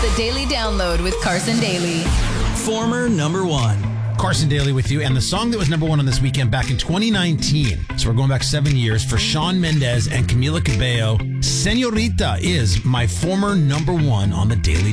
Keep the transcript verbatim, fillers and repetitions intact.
The Daily Download with Carson Daly. Former number one. Carson Daly with you, and the song that was number one on this weekend back in twenty nineteen, so we're going back seven years, for Shawn Mendes and Camila Cabello, Señorita, is my former number one on the Daily